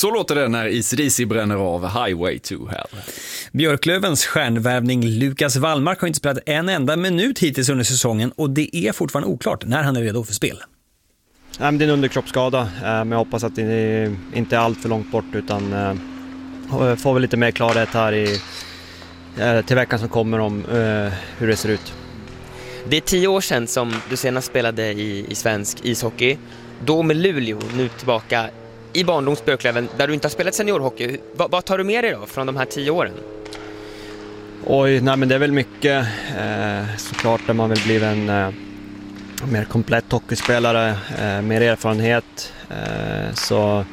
Så låter det när AC/DC bränner av Highway to Hell. Björklövens stjärnvärvning Lukas Wallmark har inte spelat en enda minut hittills under säsongen och det är fortfarande oklart när han är redo för spel. Det är en underkroppsskada, men jag hoppas att det inte är allt för långt bort utan får väl lite mer klarhet här till veckan som kommer om hur det ser ut. Det är 10 år sedan som du senast spelade i svensk ishockey. Då med Luleå, nu tillbaka i barndomsbjörklöven där du inte har spelat seniorhockey. Vad tar du med dig då från de här 10 åren? Oj, nej men det är väl mycket såklart där man vill bli en mer komplett hockeyspelare, mer erfarenhet. Så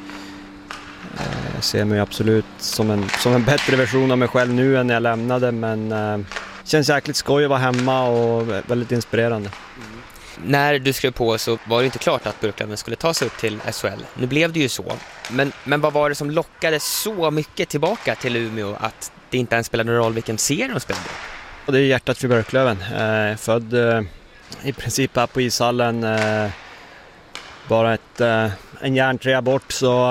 ser mig absolut som en bättre version av mig själv nu än när jag lämnade, men känns jäkligt skoj att vara hemma och väldigt inspirerande. När du skrev på så var det inte klart att Björklöven skulle ta sig upp till SHL. Nu blev det ju så. Men vad var det som lockade så mycket tillbaka till Umeå att det inte ens spelade någon roll vilken serie de spelade? Och det är hjärtat för Björklöven. Född i princip här på ishallen. Bara en järntrea bort så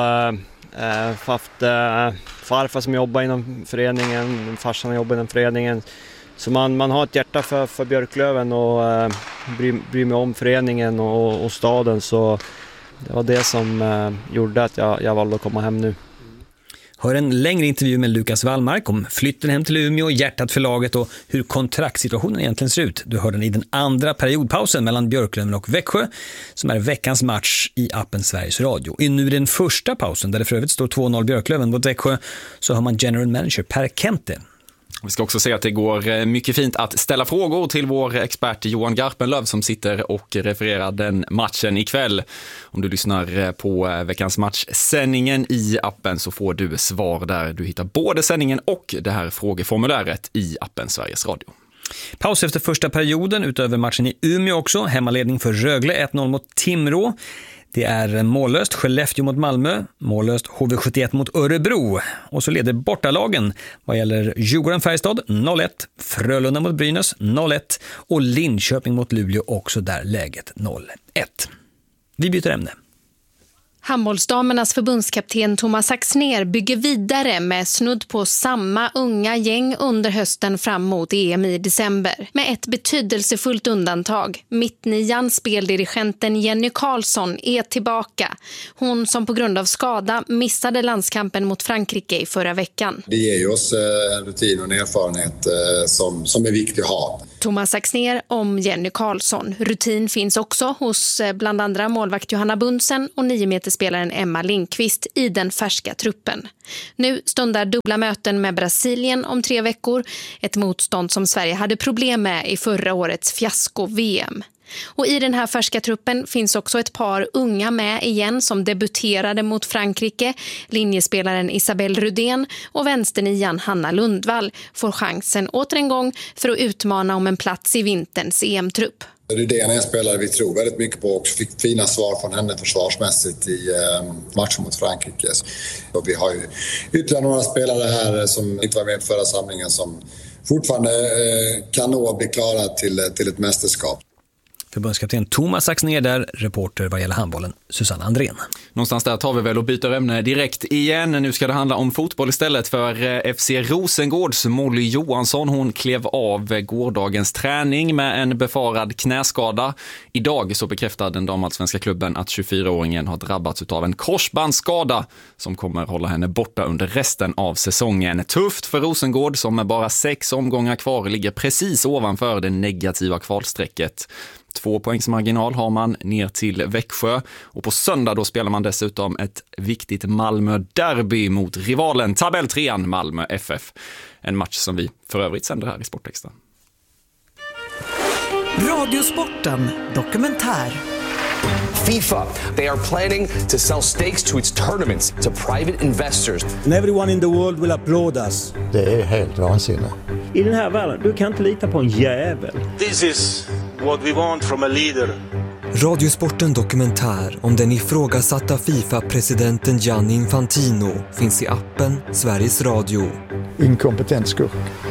haft farfar som jobbar inom föreningen, farsan jobbar inom föreningen. Så man har ett hjärta för Björklöven och bryr mig om föreningen och staden, så det var det som gjorde att jag valde att komma hem nu. Hör en längre intervju med Lukas Wallmark om flytten hem till Umeå, hjärtat för laget och hur kontraktsituationen egentligen ser ut. Du hör den i den andra periodpausen mellan Björklöven och Växjö som är veckans match i appen Sveriges Radio. Nu i den första pausen där det för övrigt står 2-0 Björklöven mot Växjö så har man general manager Per Kente. Vi ska också säga att det går mycket fint att ställa frågor till vår expert Johan Garpenlöv som sitter och refererar den matchen ikväll. Om du lyssnar på veckans matchsändningen i appen så får du svar där. Du hittar både sändningen och det här frågeformuläret i appen Sveriges Radio. Paus efter första perioden utöver matchen i Umeå också. Hemmaledning för Rögle 1-0 mot Timrå. Det är mållöst Skellefteå mot Malmö, mållöst HV71 mot Örebro. Och så leder bortalagen vad gäller Djurgården-Färjestad 0-1, Frölunda mot Brynäs 0-1 och Linköping mot Luleå också där läget 0-1. Vi byter ämne. Handbollsdamernas förbundskapten Thomas Axnér bygger vidare med snudd på samma unga gäng under hösten fram mot EM i december. Med ett betydelsefullt undantag. Mittnian speldirigenten Jenny Karlsson är tillbaka. Hon som på grund av skada missade landskampen mot Frankrike i förra veckan. Det ger oss rutin och erfarenhet som är viktigt att ha. Thomas Axnér om Jenny Karlsson. Rutin finns också hos bland andra målvakt Johanna Bundsen och 9-meterspelaren Emma Lindqvist i den färska truppen. Nu stundar dubbla möten med Brasilien om 3 veckor. Ett motstånd som Sverige hade problem med i förra årets fiasko-VM. Och i den här färska truppen finns också ett par unga med igen som debuterade mot Frankrike. Linjespelaren Isabelle Rudén och vänsternian Hanna Lundvall får chansen åter en gång för att utmana om en plats i vinterns EM-trupp. Rudén är en spelare vi tror väldigt mycket på och fick fina svar från henne försvarsmässigt i matchen mot Frankrike. Och vi har ju ytterligare några spelare här som inte var med på förra samlingen som fortfarande kan nå bli klara till ett mästerskap. Förbundskapten Thomas Axnér där, reporter vad gäller handbollen Susanne Andrén. Någonstans där tar vi väl och byter ämne direkt igen. Nu ska det handla om fotboll istället för FC Rosengårds Molly Johansson. Hon klev av gårdagens träning med en befarad knäskada. Idag så bekräftar den damallsvenska klubben att 24-åringen har drabbats av en korsbandsskada som kommer hålla henne borta under resten av säsongen. Tufft för Rosengård som med bara 6 omgångar kvar ligger precis ovanför det negativa kvalstrecket. 2 poängs marginal har man ner till Växjö och på söndag då spelar man dessutom ett viktigt Malmö-derby mot rivalen tabelltrean Malmö FF. En match som vi för övrigt sänder här i Sportextra. Radiosporten dokumentär. FIFA, they are planning to sell stakes to its tournaments to private investors. And everyone in the world will applaud us. Det är helt vansinnigt. I den här världen, du kan inte lita på en jävel. This is what we want from a leader. Radiosporten dokumentär om den ifrågasatta FIFA-presidenten Gianni Infantino finns i appen Sveriges Radio. Inkompetent skurk.